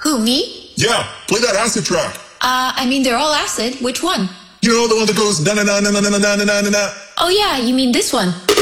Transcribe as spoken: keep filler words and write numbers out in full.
Who, me? Yeah, play that acid track. Uh, I mean, they're all acid. Which one? You know, the one that goes na na na na na na na na na na. Oh yeah, you mean this one.